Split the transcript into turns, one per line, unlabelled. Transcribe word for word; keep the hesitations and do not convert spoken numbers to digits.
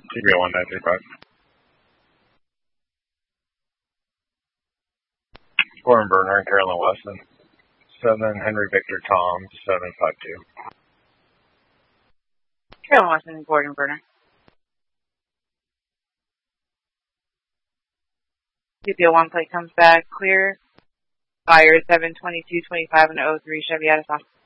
T B O one nine three five. Gordon Burner and Carolyn Weston. seven Henry Victor Tom seven five two.
Carolyn Weston and Gordon Burner. T B O one plate comes back clear. Fire seven twenty-two twenty-five and oh three Chevy Addison.